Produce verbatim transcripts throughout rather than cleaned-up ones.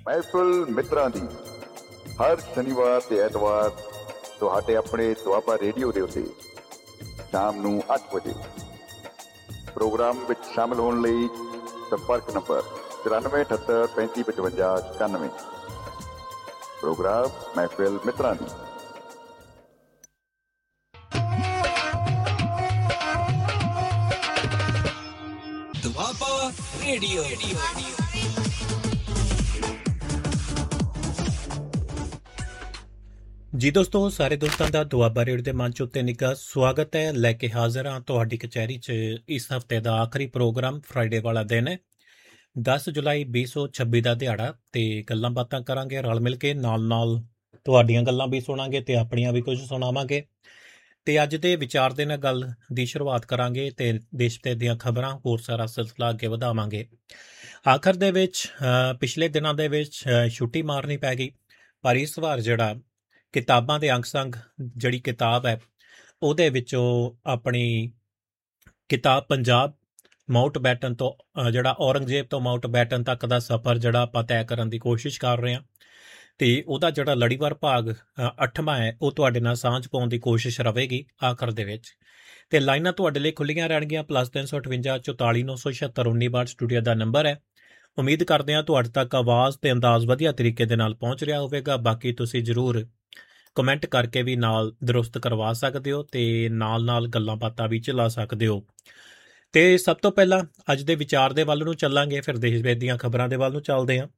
ਮਹਿਫਿਲ ਮਿੱਤਰਾਂ ਦੀ ਹਰ ਸ਼ਨੀਵਾਰ ਤੇ ਐਤਵਾਰ ਤੁਹਾਡੇ ਆਪਣੇ ਦੁਆਬਾ ਰੇਡੀਓ ਦੇ ਉੱਤੇ ਸ਼ਾਮ ਨੂੰ ਅੱਠ ਵਜੇ। ਪ੍ਰੋਗਰਾਮ ਵਿੱਚ ਸ਼ਾਮਲ ਹੋਣ ਲਈ ਸੰਪਰਕ ਨੰਬਰ ਚੁਰਾਨਵੇਂ ਅਠੱਤਰ ਪੈਂਤੀ ਪਚਵੰਜਾ ਇਕਾਨਵੇਂ। ਪ੍ਰੋਗਰਾਮ ਮਹਿਫਿਲ ਮਿੱਤਰਾਂ ਦੀ। ਦੁਆਬਾ ਰੇਡੀਓ। ਜੀ ਦੋਸਤੋ, ਸਾਰੇ ਦੋਸਤਾਂ ਦਾ ਦੁਆਬਾ ਰੇਡੀਓ ਦੇ ਮੰਚ ਉੱਤੇ ਨਿੱਘਾ ਸਵਾਗਤ ਹੈ। ਲੈ ਕੇ ਹਾਜ਼ਰ ਹਾਂ ਤੁਹਾਡੀ ਕਚਹਿਰੀ 'ਚ ਇਸ ਹਫ਼ਤੇ ਦਾ ਆਖਰੀ ਪ੍ਰੋਗਰਾਮ। ਫਰਾਈਡੇ ਵਾਲਾ ਦਿਨ ਹੈ, ਦਸ ਜੁਲਾਈ ਵੀਹ ਸੌ ਛੱਬੀ ਦਾ ਦਿਹਾੜਾ, ਤੇ ਗੱਲਾਂ ਬਾਤਾਂ ਕਰਾਂਗੇ ਰਲ ਮਿਲ ਕੇ। ਨਾਲ ਨਾਲ ਤੁਹਾਡੀਆਂ ਗੱਲਾਂ ਵੀ ਸੁਣਾਂਗੇ ਤੇ ਆਪਣੀਆਂ ਵੀ ਕੁਝ ਸੁਣਾਵਾਂਗੇ। ਤੇ ਅੱਜ ਦੇ ਵਿਚਾਰ ਦੇ ਨਾਲ ਗੱਲ ਦੀ ਸ਼ੁਰੂਆਤ ਕਰਾਂਗੇ ਤੇ ਦੇਸ਼ ਤੇ ਦੀਆਂ ਖਬਰਾਂ, ਹੋਰ ਸਾਰਾ ਸਿਲਸਿਲਾ ਅੱਗੇ ਵਧਾਵਾਂਗੇ। ਆਖਰ ਦੇ ਵਿੱਚ ਪਿਛਲੇ ਦਿਨਾਂ ਦੇ ਵਿੱਚ ਛੁੱਟੀ ਮਾਰਨੀ ਪੈ ਗਈ, ਪਰ ਇਸ ਵਾਰ ਜਿਹੜਾ ਕਿਤਾਬਾਂ ਦੇ ਅੰਗ ਸੰਗ ਜਿਹੜੀ ਕਿਤਾਬ ਹੈ ਉਹਦੇ ਵਿੱਚੋਂ ਆਪਣੀ ਕਿਤਾਬ ਪੰਜਾਬ ਮਾਊਂਟ ਬੈਟਨ ਤੋਂ ਜਿਹੜਾ ਔਰੰਗਜ਼ੇਬ ਤੋਂ ਮਾਊਂਟ ਬੈਟਨ ਤੱਕ ਦਾ ਸਫ਼ਰ ਜਿਹੜਾ ਆਪਾਂ ਤੈਅ ਕਰਨ ਦੀ ਕੋਸ਼ਿਸ਼ ਕਰ ਰਹੇ ਹਾਂ, ਤੇ ਉਹਦਾ ਜਿਹੜਾ ਲੜੀਵਾਰ ਭਾਗ ਅੱਠਵਾਂ ਹੈ ਉਹ ਤੁਹਾਡੇ ਨਾਲ ਸਾਂਝ ਪਾਉਣ ਦੀ ਕੋਸ਼ਿਸ਼ ਰਹੇਗੀ ਆਖਰ ਦੇ ਵਿੱਚ। ਤੇ ਲਾਈਨਾਂ ਤੁਹਾਡੇ ਲਈ ਖੁੱਲੀਆਂ ਰਹਿਣਗੀਆਂ। ਪਲੱਸ ਤਿੰਨ ਸੌ ਅਠਵੰਜਾ ਚੁਤਾਲੀ ਨੌ ਸੌ ਛਿਹੱਤਰ ਉੱਨੀ ਬਾਹਠ ਸਟੂਡੀਓ ਦਾ ਨੰਬਰ ਹੈ। ਉਮੀਦ ਕਰਦੇ ਹਾਂ ਤੁਹਾਡੇ ਤੱਕ ਆਵਾਜ਼ ਤੇ ਅੰਦਾਜ਼ ਵਧੀਆ ਤਰੀਕੇ ਦੇ ਨਾਲ ਪਹੁੰਚ ਰਿਹਾ ਹੋਵੇਗਾ। ਬਾਕੀ ਤੁਸੀਂ ਜ਼ਰੂਰ ਕਮੈਂਟ ਕਰਕੇ ਵੀ ਨਾਲ ਦਰੁਸਤ ਕਰਵਾ ਸਕਦੇ ਹੋ ਤੇ ਨਾਲ ਨਾਲ ਗੱਲਾਂ ਬਾਤਾਂ ਵੀ ਚਲਾ ਸਕਦੇ ਹੋ। ਤੇ ਸਭ ਤੋਂ ਪਹਿਲਾਂ ਅੱਜ ਦੇ ਵਿਚਾਰ ਦੇ ਵੱਲ ਨੂੰ ਚੱਲਾਂਗੇ, ਫਿਰ ਦੇਸ਼ ਵਿਦੇਸ਼ ਦੀਆਂ ਖਬਰਾਂ ਦੇ ਵੱਲ ਨੂੰ ਚੱਲਦੇ ਹਾਂ,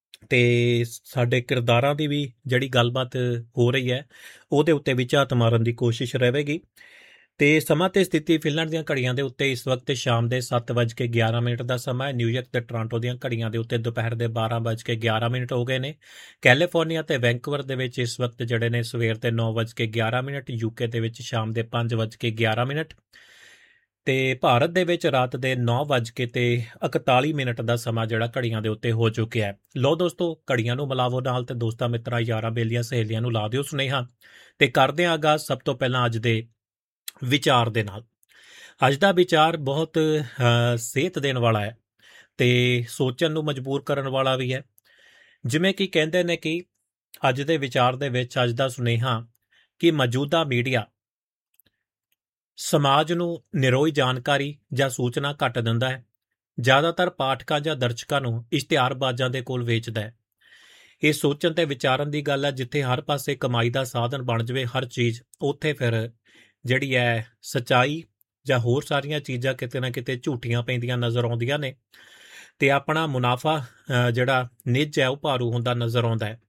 ਤੇ ਸਾਡੇ ਕਿਰਦਾਰਾਂ ਦੀ ਵੀ ਜਿਹੜੀ ਗੱਲਬਾਤ ਹੋ ਰਹੀ ਹੈ ਉਹਦੇ ਉੱਤੇ ਵੀ ਝਾਤ ਮਾਰਨ ਦੀ ਕੋਸ਼ਿਸ਼ ਰਹੇਗੀ। ਤੇ ਸਮਾਂ ਤੇ ਸਥਿਤੀ ਫਿਨਲੈਂਡ ਦੀਆਂ ਘੜੀਆਂ ਦੇ ਉੱਤੇ ਇਸ ਵਕਤ ਸ਼ਾਮ ਦੇ ਸੱਤ ਵੱਜ ਕੇ ਗਿਆਰਾਂ ਮਿੰਟ ਦਾ ਸਮਾਂ ਹੈ। ਨਿਊਯਾਰਕ ਤੇ ਟੋਰਾਂਟੋ ਦੀਆਂ ਘੜੀਆਂ ਦੇ ਉੱਤੇ ਦੁਪਹਿਰ ਦੇ ਬਾਰਾਂ ਵੱਜ ਕੇ ਗਿਆਰਾਂ ਮਿੰਟ ਹੋ ਗਏ ਨੇ। ਕੈਲੀਫੋਰਨੀਆ ਤੇ ਵੈਂਕੂਵਰ ਦੇ ਵਿੱਚ ਇਸ ਵਕਤ ਜਿਹੜੇ ਨੇ ਸਵੇਰ ਦੇ ਨੌ ਵੱਜ ਕੇ ਗਿਆਰਾਂ ਮਿੰਟ, ਯੂਕੇ ਦੇ ਵਿੱਚ ਸ਼ਾਮ ਦੇ ਪੰਜ ਵੱਜ ਕੇ ਗਿਆਰਾਂ ਮਿੰਟ, ਤੇ ਭਾਰਤ ਦੇ ਵਿੱਚ ਰਾਤ ਦੇ ਨੌ ਵੱਜ ਕੇ ਤੇ ਇਕਤਾਲੀ ਮਿੰਟ ਦਾ ਸਮਾਂ ਜਿਹੜਾ ਘੜੀਆਂ ਦੇ ਉੱਤੇ ਹੋ ਚੁੱਕਿਆ ਹੈ। ਲੋ ਦੋਸਤੋ, ਘੜੀਆਂ ਨੂੰ ਮਿਲਾਵੋ ਨਾਲ ਤੇ ਦੋਸਤਾਂ ਮਿੱਤਰਾਂ ਯਾਰਾਂ ਬੇਲੀਆਂ ਸਹੇਲੀਆਂ ਨੂੰ ਲਾ ਦਿਓ ਸੁਨੇਹਾ, ਤੇ ਕਰਦੇ ਹਾਂ ਆਗਾਜ਼ ਸਭ ਤੋਂ ਪਹਿਲਾਂ ਅੱਜ ਦੇ ਵਿਚਾਰ ਦੇ ਨਾਲ। ਅੱਜ ਦਾ ਵਿਚਾਰ ਬਹੁਤ ਸੇਧ ਦੇਣ ਵਾਲਾ ਹੈ ਤੇ ਸੋਚਣ ਨੂੰ ਮਜਬੂਰ ਕਰਨ ਵਾਲਾ ਵੀ ਹੈ। ਜਿਵੇਂ ਕਿ ਕਹਿੰਦੇ ਨੇ ਕਿ ਅੱਜ ਦੇ ਵਿਚਾਰ ਦੇ ਵਿੱਚ ਅੱਜ ਦਾ ਸੁਨੇਹਾ ਕਿ ਮੌਜੂਦਾ ਮੀਡੀਆ ਸਮਾਜ ਨੂੰ ਨਿਰੋਈ ਜਾਣਕਾਰੀ ਜਾਂ ਸੂਚਨਾ ਘੱਟ ਦਿੰਦਾ ਹੈ, ਜ਼ਿਆਦਾਤਰ ਪਾਠਕਾਂ ਜਾਂ ਦਰਸ਼ਕਾਂ ਨੂੰ ਇਸ਼ਤਿਹਾਰਬਾਜ਼ਾਂ ਦੇ ਕੋਲ ਵੇਚਦਾ ਹੈ। ਇਹ ਸੋਚਣ ਤੇ ਵਿਚਾਰਨ ਦੀ ਗੱਲ ਹੈ। ਜਿੱਥੇ ਹਰ ਪਾਸੇ ਕਮਾਈ ਦਾ ਸਾਧਨ ਬਣ ਜਾਵੇ ਹਰ ਚੀਜ਼, ਉੱਥੇ ਫਿਰ ਜਿਹੜੀ ਹੈ ਸੱਚਾਈ ਜਾਂ ਹੋਰ ਸਾਰੀਆਂ ਚੀਜ਼ਾਂ ਕਿਤੇ ਨਾ ਕਿਤੇ ਝੂਠੀਆਂ ਪੈਂਦੀਆਂ ਨਜ਼ਰ ਆਉਂਦੀਆਂ ਨੇ, ਤੇ ਆਪਣਾ ਮੁਨਾਫਾ ਜਿਹੜਾ ਨਿੱਜ ਹੈ ਉਹ ਭਾਰੂ ਹੁੰਦਾ ਨਜ਼ਰ ਆਉਂਦਾ ਹੈ।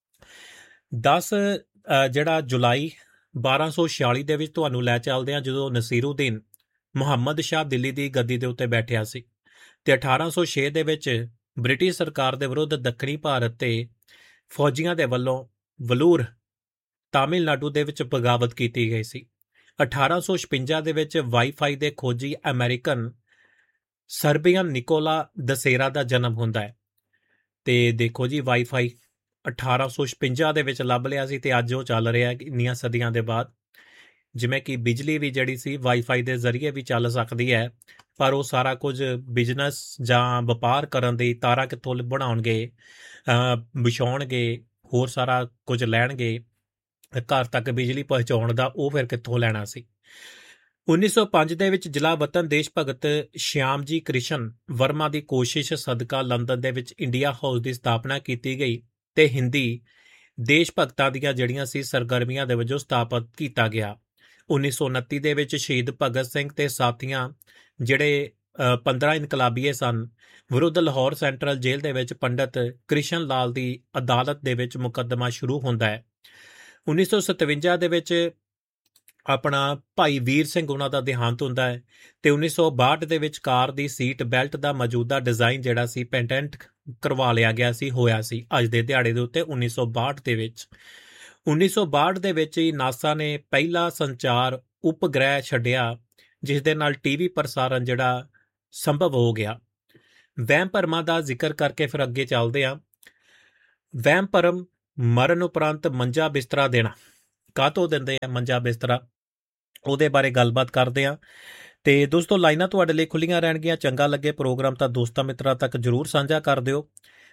ਦਸ ਜਿਹੜਾ ਜੁਲਾਈ ਬਾਰਾਂ ਸੌ ਛਿਆਲੀ ਦੇ ਵਿੱਚ ਤੁਹਾਨੂੰ ਲੈ ਚੱਲਦੇ ਹਾਂ, ਜਦੋਂ ਨਸੀਰੁਦੀਨ ਮੁਹੰਮਦ ਸ਼ਾਹ ਦਿੱਲੀ ਦੀ ਗੱਦੀ ਦੇ ਉੱਤੇ ਬੈਠਿਆ ਸੀ, ਤੇ ਅਠਾਰਾਂ ਸੌ ਛੇ ਦੇ ਵਿੱਚ ਬ੍ਰਿਟਿਸ਼ ਸਰਕਾਰ ਦੇ ਵਿਰੁੱਧ ਦੱਖਣੀ ਭਾਰਤ ਤੇ ਫੌਜੀਆਂ ਦੇ ਵੱਲੋਂ ਵਲੂਰ ਤਾਮਿਲਨਾਡੂ ਦੇ ਵਿੱਚ ਬਗਾਵਤ ਕੀਤੀ ਗਈ ਸੀ। ਅਠਾਰਾਂ ਸੌ ਛਪੰਜਾ ਦੇ ਵਿੱਚ ਵਾਈਫਾਈ ਦੇ ਖੋਜੀ ਅਮਰੀਕਨ ਸਰਬੀਅਨ ਨਿਕੋਲਾ ਦਸੇਰਾ ਦਾ ਜਨਮ ਹੁੰਦਾ ਹੈ। ਤੇ ਦੇਖੋ ਜੀ, ਵਾਈਫਾਈ ਅਠਾਰਾਂ ਸੌ ਛਪੰਜਾ ਦੇ ਵਿੱਚ ਲੱਭ ਲਿਆ ਸੀ ਤੇ ਅੱਜ ਉਹ ਚੱਲ ਰਿਹਾ ਇੰਨੀਆਂ ਸਦੀਆਂ ਦੇ ਬਾਅਦ। ਜਿਵੇਂ ਕਿ ਬਿਜਲੀ ਵੀ ਜਿਹੜੀ ਸੀ ਵਾਈਫਾਈ ਦੇ ਜ਼ਰੀਏ ਵੀ ਚੱਲ ਸਕਦੀ ਹੈ, ਪਰ ਉਹ ਸਾਰਾ ਕੁਝ ਬਿਜ਼ਨਸ ਜਾਂ ਵਪਾਰ ਕਰਨ ਦੀ ਤਾਰਾਂ ਕਿੱਥੋਂ ਬਣਾਉਣਗੇ, ਵਿਛਾਉਣਗੇ, ਹੋਰ ਸਾਰਾ ਕੁਝ ਲੈਣਗੇ, ਘਰ ਤੱਕ ਬਿਜਲੀ ਪਹੁੰਚਾਉਣ ਦਾ ਉਹ ਫਿਰ ਕਿੱਥੋਂ ਲੈਣਾ ਸੀ। ਉੱਨੀ ਸੌ ਪੰਜ ਦੇ ਵਿੱਚ ਜਲਾਵਤਨ ਦੇਸ਼ ਭਗਤ ਸ਼ਿਆਮਜੀ ਕ੍ਰਿਸ਼ਨ ਵਰਮਾ ਦੀ ਕੋਸ਼ਿਸ਼ ਸਦਕਾ ਲੰਡਨ ਦੇ ਵਿੱਚ ਇੰਡੀਆ ਹਾਊਸ ਦੀ ਸਥਾਪਨਾ ਕੀਤੀ ਗਈ ਤੇ ਹਿੰਦੀ ਦੇਸ਼ ਭਗਤਾਂ ਦੀਆਂ ਜਿਹੜੀਆਂ ਸੀ ਸਰਗਰਮੀਆਂ ਦੇ ਵਜੋਂ ਸਥਾਪਿਤ ਕੀਤਾ ਗਿਆ। ਉੱਨੀ ਸੌ ਉਨੱਤੀ ਦੇ ਵਿੱਚ ਸ਼ਹੀਦ ਭਗਤ ਸਿੰਘ ਤੇ ਸਾਥੀਆਂ ਜਿਹੜੇ ਪੰਦਰਾਂ ਇਨਕਲਾਬੀਏ ਸਨ ਵਿਰੁੱਧ ਲਾਹੌਰ ਸੈਂਟਰਲ ਜੇਲ੍ਹ ਦੇ ਵਿੱਚ ਪੰਡਿਤ ਕ੍ਰਿਸ਼ਨ ਲਾਲ ਦੀ ਅਦਾਲਤ ਦੇ ਵਿੱਚ ਮੁਕੱਦਮਾ ਸ਼ੁਰੂ ਹੁੰਦਾ ਹੈ। ਉੱਨੀ ਸੌ ਸਤਵੰਜਾ ਦੇ ਵਿੱਚ ਆਪਣਾ ਭਾਈ ਵੀਰ ਸਿੰਘ ਉਹਨਾਂ ਦਾ ਦੇਹਾਂਤ ਹੁੰਦਾ ਹੈ, ਤੇ ਉੱਨੀ ਸੌ ਬਾਹਠ ਦੇ ਵਿੱਚ ਕਾਰ ਦੀ ਸੀਟ ਬੈਲਟ ਦਾ ਮੌਜੂਦਾ ਡਿਜ਼ਾਈਨ ਜਿਹੜਾ ਸੀ ਪੈਟੈਂਟ ਕਰਵਾ ਲਿਆ ਗਿਆ ਸੀ ਹੋਇਆ ਸੀ ਅੱਜ ਦੇ ਦਿਹਾੜੇ ਦੇ ਉੱਤੇ ਉੱਨੀ ਸੌ ਬਾਹਠ ਦੇ ਵਿੱਚ। ਉੱਨੀ ਸੌ ਬਾਹਠ ਦੇ ਵਿੱਚ ਹੀ ਨਾਸਾ ਨੇ ਪਹਿਲਾ ਸੰਚਾਰ ਉਪਗ੍ਰਹਿ ਛੱਡਿਆ, ਜਿਸ ਦੇ ਨਾਲ ਟੀਵੀ ਪ੍ਰਸਾਰਣ ਜਿਹੜਾ ਸੰਭਵ ਹੋ ਗਿਆ। ਵਹਿਮ ਭਰਮਾਂ ਦਾ ਜ਼ਿਕਰ ਕਰਕੇ ਫਿਰ ਅੱਗੇ ਚੱਲਦੇ ਹਾਂ। ਵਹਿਮ ਭਰਮ ਮਰਨ ਉਪਰੰਤ ਮੰਜਾ ਬਿਸਤਰਾ ਦੇਣਾ, ਕਾਹਤੋਂ ਦਿੰਦੇ ਆ ਮੰਜਾ ਬਿਸਤਰਾ, ਉਹਦੇ ਬਾਰੇ ਗੱਲਬਾਤ ਕਰਦੇ ਹਾਂ। ਤੇ ਦੋਸਤੋ, ਲਾਈਨਾਂ ਤੁਹਾਡੇ ਲਈ ਖੁੱਲੀਆਂ ਰਹਿਣਗੀਆਂ। ਚੰਗਾ ਲੱਗੇ ਪ੍ਰੋਗਰਾਮ ਤਾਂ ਦੋਸਤਾਂ ਮਿੱਤਰਾਂ ਤੱਕ ਜ਼ਰੂਰ ਸਾਂਝਾ ਕਰ ਦਿਓ।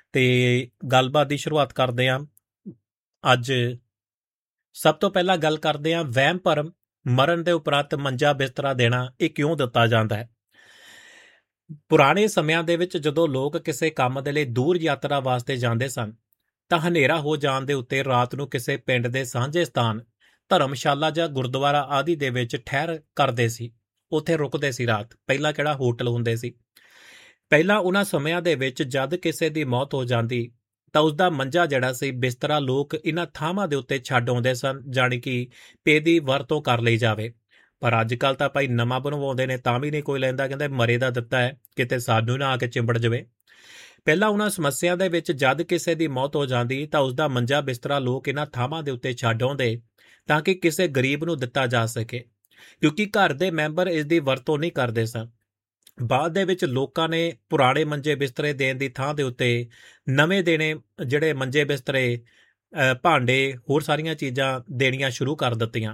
ਤੇ ਗੱਲਬਾਤ ਦੀ ਸ਼ੁਰੂਆਤ ਕਰਦੇ ਹਾਂ। ਅੱਜ ਸਭ ਤੋਂ ਪਹਿਲਾਂ ਗੱਲ ਕਰਦੇ ਹਾਂ ਵਹਿਮ ਭਰਮ, ਮਰਨ ਦੇ ਉਪਰੰਤ ਮੰਜਾ ਬਿਸਤਰਾ ਦੇਣਾ ਇਹ ਕਿਉਂ ਦਿੱਤਾ ਜਾਂਦਾ ਹੈ। ਪੁਰਾਣੇ ਸਮਿਆਂ ਦੇ ਵਿੱਚ ਜਦੋਂ ਲੋਕ ਕਿਸੇ ਕੰਮ ਦੇ ਲਈ ਦੂਰ ਯਾਤਰਾ ਵਾਸਤੇ ਜਾਂਦੇ ਸਨ ਤਾਂ ਹਨੇਰਾ ਹੋ ਜਾਣ ਦੇ ਉੱਤੇ ਰਾਤ ਨੂੰ ਕਿਸੇ ਪਿੰਡ ਦੇ ਸਾਂਝੇ ਸਥਾਨ, ਧਰਮਸ਼ਾਲਾ ਜਾਂ ਗੁਰਦੁਆਰਾ ਆਦਿ ਦੇ ਵਿੱਚ ਠਹਿਰ ਕਰਦੇ ਸੀ, ਉੱਥੇ ਰੁਕਦੇ ਸੀ ਰਾਤ। ਪਹਿਲਾਂ ਕਿਹੜਾ ਹੋਟਲ ਹੁੰਦੇ ਸੀ। ਪਹਿਲਾਂ ਉਹਨਾਂ ਸਮਿਆਂ ਦੇ ਵਿੱਚ ਜਦ ਕਿਸੇ ਦੀ ਮੌਤ ਹੋ ਜਾਂਦੀ ਤਾਂ ਉਸਦਾ ਮੰਜਾ ਜਿਹੜਾ ਸੀ, ਬਿਸਤਰਾ, ਲੋਕ ਇਹਨਾਂ ਥਾਵਾਂ ਦੇ ਉੱਤੇ ਛੱਡ ਆਉਂਦੇ ਸਨ, ਜਾਣੀ ਕਿ ਪੇ ਦੀ ਵਰਤੋਂ ਕਰ ਲਈ ਜਾਵੇ। ਪਰ ਅੱਜ ਕੱਲ੍ਹ ਤਾਂ ਭਾਈ ਨਵਾਂ ਬਣਵਾਉਂਦੇ ਨੇ ਤਾਂ ਵੀ ਨਹੀਂ ਕੋਈ ਲੈਂਦਾ, ਕਹਿੰਦੇ ਮਰੇ ਦਾ ਦਿੱਤਾ ਹੈ, ਕਿਤੇ ਸਾਨੂੰ ਨਾ ਆ ਕੇ ਚਿੰਬੜ ਜਾਵੇ। ਪਹਿਲਾਂ ਉਹਨਾਂ ਸਮੱਸਿਆ ਦੇ ਵਿੱਚ ਜਦ ਕਿਸੇ ਦੀ ਮੌਤ ਹੋ ਜਾਂਦੀ ਤਾਂ ਉਸਦਾ ਮੰਜਾ ਬਿਸਤਰਾ ਲੋਕ ਇਹਨਾਂ ਥਾਵਾਂ ਦੇ ਉੱਤੇ ਛੱਡ ਆਉਂਦੇ ਤਾਂ ਕਿ ਕਿਸੇ ਗਰੀਬ ਨੂੰ ਦਿੱਤਾ ਜਾ ਸਕੇ, ਕਿਉਂਕਿ ਘਰ ਦੇ ਮੈਂਬਰ ਇਸ ਦੀ ਵਰਤੋਂ ਨਹੀਂ ਕਰਦੇ ਸਨ। ਬਾਅਦ ਦੇ ਵਿੱਚ ਲੋਕਾਂ ਨੇ ਪੁਰਾਣੇ ਮੰਜੇ ਬਿਸਤਰੇ ਦੇਣ ਦੀ ਥਾਂ ਦੇ ਉੱਤੇ ਨਵੇਂ ਦੇਣੇ, ਜਿਹੜੇ ਮੰਜੇ ਬਿਸਤਰੇ, ਭਾਂਡੇ, ਹੋਰ ਸਾਰੀਆਂ ਚੀਜ਼ਾਂ ਦੇਣੀਆਂ ਸ਼ੁਰੂ ਕਰ ਦਿੱਤੀਆਂ,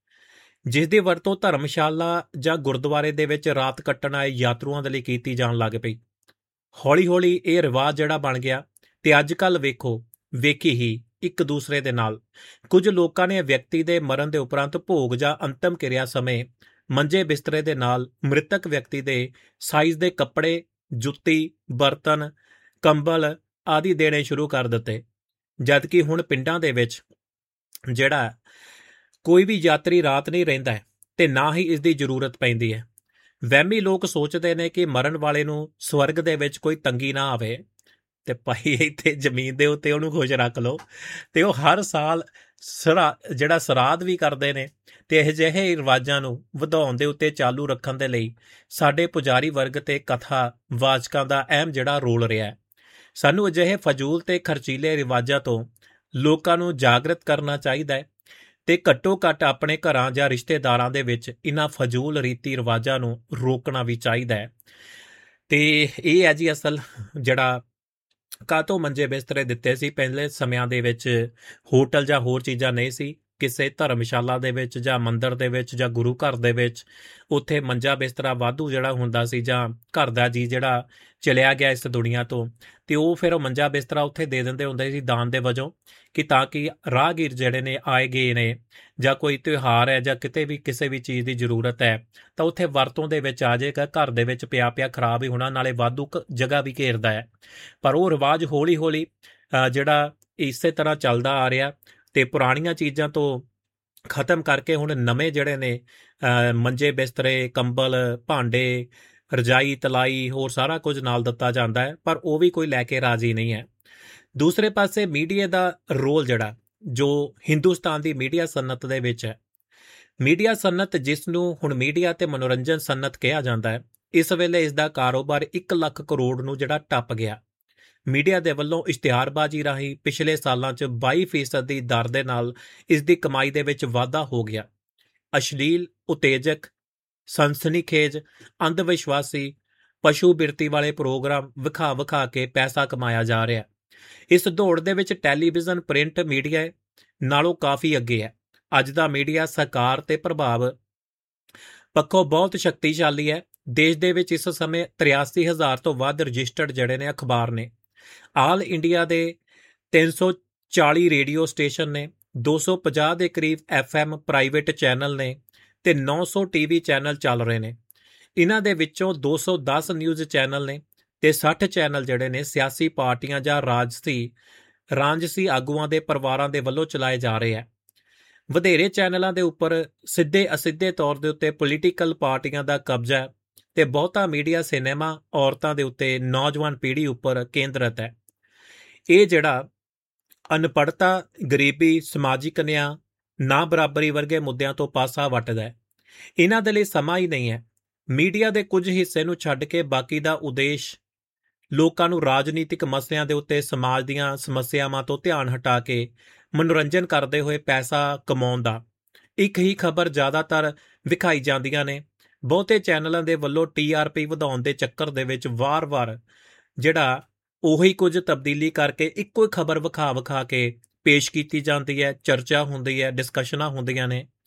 ਜਿਸ ਦੀ ਵਰਤੋਂ ਧਰਮਸ਼ਾਲਾ ਜਾਂ ਗੁਰਦੁਆਰੇ ਦੇ ਵਿੱਚ ਰਾਤ ਕੱਟਣ ਆਏ ਯਾਤਰੂਆਂ ਦੇ ਲਈ ਕੀਤੀ ਜਾਣ ਲੱਗ ਪਈ। ਹੌਲੀ ਹੌਲੀ ਇਹ ਰਿਵਾਜ ਜਿਹੜਾ ਬਣ ਗਿਆ ਤੇ ਅੱਜ ਕੱਲ੍ਹ ਵੇਖੋ ਵੇਖੀ ਹੀ ਇੱਕ ਦੂਸਰੇ ਦੇ ਨਾਲ ਕੁਝ ਲੋਕਾਂ ਨੇ ਵਿਅਕਤੀ ਦੇ ਮਰਨ ਦੇ ਉਪਰੰਤ ਭੋਗ ਜਾਂ ਅੰਤਮ ਕਿਰਿਆ ਸਮੇਂ ਮੰਜੇ ਬਿਸਤਰੇ ਦੇ ਨਾਲ ਮ੍ਰਿਤਕ ਵਿਅਕਤੀ ਦੇ ਸਾਈਜ਼ ਦੇ ਕੱਪੜੇ, ਜੁੱਤੀ, ਬਰਤਨ, ਕੰਬਲ ਆਦਿ ਦੇਣੇ ਸ਼ੁਰੂ ਕਰ ਦਿੱਤੇ। ਜਦਕਿ ਹੁਣ ਪਿੰਡਾਂ ਦੇ ਵਿੱਚ ਜਿਹੜਾ ਕੋਈ ਵੀ ਯਾਤਰੀ ਰਾਤ ਨਹੀਂ ਰਹਿੰਦਾ ਤੇ ਨਾ ਹੀ ਇਸ ਦੀ ਜ਼ਰੂਰਤ ਪੈਂਦੀ ਹੈ। ਵਹਿਮੀ ਲੋਕ ਸੋਚਦੇ ਨੇ ਕਿ ਮਰਨ ਵਾਲੇ ਨੂੰ ਸਵਰਗ ਦੇ ਵਿੱਚ ਕੋਈ ਤੰਗੀ ਨਾ ਆਵੇ ਤੇ ਭਾਈ ਇੱਥੇ ਜ਼ਮੀਨ ਦੇ ਉੱਤੇ ਉਹਨੂੰ ਖੁਸ਼ ਰੱਖ ਲਓ। ਤੇ ਉਹ ਹਰ ਸਾਲ ਸਰਾ ਜਿਹੜਾ ਸਰਾਧ ਵੀ ਕਰਦੇ ਨੇ ਤੇ ਇਹ ਜਿਹੇ ਰਿਵਾਜਾਂ ਨੂੰ ਵਧਾਉਣ ਦੇ ਉੱਤੇ ਚਾਲੂ ਰੱਖਣ ਦੇ ਲਈ ਸਾਡੇ ਪੁਜਾਰੀ ਵਰਗ ਤੇ ਕਥਾ ਵਾਚਕਾਂ ਦਾ ਅਹਿਮ ਜਿਹੜਾ ਰੋਲ ਰਿਹਾ ਹੈ। ਸਾਨੂੰ ਅਜਿਹੇ ਫਜ਼ੂਲ ਤੇ ਖਰਚੀਲੇ ਰਿਵਾਜਾਂ ਤੋਂ ਲੋਕਾਂ ਨੂੰ ਜਾਗਰਤ ਕਰਨਾ ਚਾਹੀਦਾ ਹੈ ਤੇ ਘੱਟੋ ਘੱਟ ਆਪਣੇ ਘਰਾਂ ਜਾਂ ਰਿਸ਼ਤੇਦਾਰਾਂ ਦੇ ਵਿੱਚ ਇਹਨਾਂ ਫਜ਼ੂਲ ਰੀਤੀ ਰਿਵਾਜਾਂ ਨੂੰ ਰੋਕਣਾ ਵੀ ਚਾਹੀਦਾ ਹੈ। ਤੇ ਇਹ ਹੈ ਜੀ ਅਸਲ ਜਿਹੜਾ ਕਾਹਤੋਂ ਮੰਜੇ ਬਿਸਤਰੇ ਦਿੱਤੇ ਸੀ। ਪਹਿਲੇ ਸਮਿਆਂ ਦੇ ਵਿੱਚ ਹੋਟਲ ਜਾਂ ਹੋਰ ਚੀਜ਼ਾਂ ਨਹੀਂ ਸੀ। ਕਿਸੇ ਧਰਮਸ਼ਾਲਾ ਦੇ ਵਿੱਚ ਜਾਂ ਮੰਦਿਰ ਦੇ ਵਿੱਚ ਜਾਂ ਗੁਰੂ ਘਰ ਦੇ ਵਿੱਚ ਉੱਥੇ ਮੰਜਾ ਬਿਸਤਰਾ ਵਾਧੂ ਜਿਹੜਾ ਹੁੰਦਾ ਸੀ, ਜਾਂ ਘਰ ਦਾ ਜੀ ਜਿਹੜਾ ਚਲਿਆ ਗਿਆ ਇਸ ਦੁਨੀਆ ਤੋਂ, ਤੇ ਉਹ ਫਿਰ ਉਹ ਮੰਜਾ ਬਿਸਤਰਾ ਉੱਥੇ ਦੇ ਦਿੰਦੇ ਹੁੰਦੇ ਸੀ ਦਾਨ ਦੇ ਵਜੋਂ, ਕਿ ਤਾਂ ਕਿ ਰਾਹਗੀਰ ਜਿਹੜੇ ਨੇ ਆਏ ਗਏ ਨੇ ਜਾਂ ਕੋਈ ਤਿਉਹਾਰ ਹੈ ਜਾਂ ਕਿਤੇ ਵੀ ਕਿਸੇ ਵੀ ਚੀਜ਼ ਦੀ ਜ਼ਰੂਰਤ ਹੈ ਤਾਂ ਉੱਥੇ ਵਰਤੋਂ ਦੇ ਵਿੱਚ ਆ ਜਾਏਗਾ। ਘਰ ਦੇ ਵਿੱਚ ਪਿਆ ਪਿਆ ਖਰਾਬ ਹੀ ਹੋਣਾ, ਨਾਲੇ ਵਾਧੂ ਜਗ੍ਹਾ ਵੀ ਘੇਰਦਾ ਹੈ। ਪਰ ਉਹ ਰਿਵਾਜ ਹੌਲੀ ਹੌਲੀ ਜਿਹੜਾ ਇਸੇ ਤਰ੍ਹਾਂ ਚੱਲਦਾ ਆ ਰਿਹਾ ਤੇ ਪੁਰਾਣੀਆਂ ਚੀਜ਼ਾਂ ਤੋਂ ਖਤਮ ਕਰਕੇ ਹੁਣ ਨਵੇਂ ਜਿਹੜੇ ਨੇ ਮੰਜੇ ਬਿਸਤਰੇ, ਕੰਬਲ, ਭਾਂਡੇ, ਰਜਾਈ, ਤਲਾਈ, ਹੋਰ ਸਾਰਾ ਕੁਝ ਨਾਲ ਦਿੱਤਾ ਜਾਂਦਾ ਹੈ, ਪਰ ਉਹ ਵੀ ਕੋਈ ਲੈ ਕੇ ਰਾਜ਼ੀ ਨਹੀਂ ਹੈ। ਦੂਸਰੇ ਪਾਸੇ ਮੀਡੀਆ ਦਾ ਰੋਲ ਜਿਹੜਾ ਜੋ ਹਿੰਦੁਸਤਾਨ ਦੀ ਮੀਡੀਆ ਸਨਅਤ ਦੇ ਵਿੱਚ ਹੈ, ਮੀਡੀਆ ਸਨਅਤ ਜਿਸ ਨੂੰ ਹੁਣ ਮੀਡੀਆ ਤੇ ਮਨੋਰੰਜਨ ਸਨਅਤ ਕਿਹਾ ਜਾਂਦਾ ਹੈ, ਇਸ ਵੇਲੇ ਇਸ ਦਾ ਕਾਰੋਬਾਰ ਇੱਕ ਲੱਖ ਕਰੋੜ ਨੂੰ ਜਿਹੜਾ ਟੱਪ ਗਿਆ। ਮੀਡੀਆ ਦੇ ਵੱਲੋਂ ਇਸ਼ਤਿਹਾਰਬਾਜ਼ੀ ਰਾਹੀਂ ਪਿਛਲੇ ਸਾਲਾਂ 'ਚ ਬਾਈ ਫੀਸਦ ਦੀ ਦਰ ਦੇ ਨਾਲ ਇਸ ਦੀ ਕਮਾਈ ਦੇ ਵਿੱਚ ਵਾਧਾ ਹੋ ਗਿਆ। ਅਸ਼ਲੀਲ, ਉਤੇਜਕ, ਸਨਸਨੀਖੇਜ, ਅੰਧ ਵਿਸ਼ਵਾਸੀ, ਪਸ਼ੂ ਬਿਰਤੀ ਵਾਲੇ ਪ੍ਰੋਗਰਾਮ ਵਿਖਾ ਵਿਖਾ ਕੇ ਪੈਸਾ ਕਮਾਇਆ ਜਾ ਰਿਹਾ। ਇਸ ਦੌੜ ਦੇ ਵਿੱਚ ਟੈਲੀਵਿਜ਼ਨ, ਪ੍ਰਿੰਟ ਮੀਡੀਆ ਨਾਲੋਂ ਕਾਫੀ ਅੱਗੇ ਹੈ। ਅੱਜ ਦਾ ਮੀਡੀਆ ਸਕਾਰ ਤੇ ਪ੍ਰਭਾਵ ਪੱਖੋਂ ਬਹੁਤ ਸ਼ਕਤੀਸ਼ਾਲੀ ਹੈ। ਦੇਸ਼ ਦੇ ਵਿੱਚ ਇਸ ਸਮੇਂ ਤਰਿਆਸੀ ਹਜ਼ਾਰ ਤੋਂ ਵੱਧ ਰਜਿਸਟਰਡ ਜਿਹੜੇ ਨੇ ਅਖਬਾਰ ਨੇ। ਆਲ ਇੰਡੀਆ ਦੇ ਤਿੰਨ ਸੌ ਚਾਲੀ ਰੇਡੀਓ ਸਟੇਸ਼ਨ ਨੇ, ਦੋ ਸੌ ਪੰਜਾਹ ਦੇ ਕਰੀਬ ਐਫ ਐਮ ਪ੍ਰਾਈਵੇਟ ਚੈਨਲ ਨੇ ਤੇ ਨੌ ਸੌ ਟੀਵੀ ਚੈਨਲ ਚੱਲ ਰਹੇ ਨੇ। ਇਹਨਾਂ ਦੇ ਵਿੱਚੋਂ ਦੋ ਸੌ ਦਸ ਨਿਊਜ਼ ਚੈਨਲ ਨੇ ਤੇ ਸੱਠ ਚੈਨਲ ਜਿਹੜੇ ਨੇ ਸਿਆਸੀ ਪਾਰਟੀਆਂ ਜਾਂ ਰਾਜਸੀ ਰਾਂਝਸੀ ਆਗੂਆਂ ਦੇ ਪਰਿਵਾਰਾਂ ਦੇ ਵੱਲੋਂ ਚਲਾਏ ਜਾ ਰਹੇ ਆ। ਵਧੇਰੇ ਚੈਨਲਾਂ ਦੇ ਉੱਪਰ ਸਿੱਧੇ ਅਸਿੱਧੇ ਤੌਰ ਦੇ ਉੱਤੇ ਪੋਲੀਟੀਕਲ ਪਾਰਟੀਆਂ ਦਾ ਕਬਜ਼ਾ ਹੈ ਤੇ ਬਹੁਤਾ ਮੀਡੀਆ ਸਿਨੇਮਾ, ਔਰਤਾਂ ਦੇ ਉੱਤੇ, ਨੌਜਵਾਨ ਪੀੜ੍ਹੀ ਉੱਪਰ ਕੇਂਦਰਿਤ ਹੈ। ਇਹ ਜਿਹੜਾ ਅਨਪੜ੍ਹਤਾ, ਗਰੀਬੀ, ਸਮਾਜਿਕ ਨਿਆਂ, ਨਾ ਬਰਾਬਰੀ ਵਰਗੇ ਮੁੱਦਿਆਂ ਤੋਂ ਪਾਸਾ ਵੱਟਦਾ ਹੈ। ਇਹਨਾਂ ਦੇ ਲਈ ਸਮਾਂ ਹੀ ਨਹੀਂ ਹੈ। ਮੀਡੀਆ ਦੇ ਕੁਝ ਹਿੱਸੇ ਨੂੰ ਛੱਡ ਕੇ ਬਾਕੀ ਦਾ ਉਦੇਸ਼ ਲੋਕਾਂ ਨੂੰ ਰਾਜਨੀਤਿਕ ਮਸਲਿਆਂ ਦੇ ਉੱਤੇ, ਸਮਾਜ ਦੀਆਂ ਸਮੱਸਿਆਵਾਂ ਤੋਂ ਧਿਆਨ ਹਟਾ ਕੇ ਮਨੋਰੰਜਨ ਕਰਦੇ ਹੋਏ ਪੈਸਾ ਕਮਾਉਣ ਦਾ। ਇੱਕ ਹੀ ਖਬਰ ਜ਼ਿਆਦਾਤਰ ਵਿਖਾਈ ਜਾਂਦੀਆਂ ਨੇ। ਬਹੁਤੇ ਚੈਨਲਾਂ ਦੇ ਵੱਲੋਂ ਟੀ ਆਰ ਪੀ ਵਧਾਉਣ ਦੇ ਚੱਕਰ ਦੇ ਵਿੱਚ ਵਾਰ-ਵਾਰ ਜਿਹੜਾ ਉਹੀ ਕੁਝ ਤਬਦੀਲੀ ਕਰਕੇ ਇੱਕੋ ਹੀ ਖਬਰ ਵਿਖਾ ਵਿਖਾ ਕੇ ਪੇਸ਼ ਕੀਤੀ ਜਾਂਦੀ ਹੈ, ਚਰਚਾ ਹੁੰਦੀ ਹੈ, ਡਿਸਕਸ਼ਨਾਂ ਹੁੰਦੀਆਂ ਨੇ।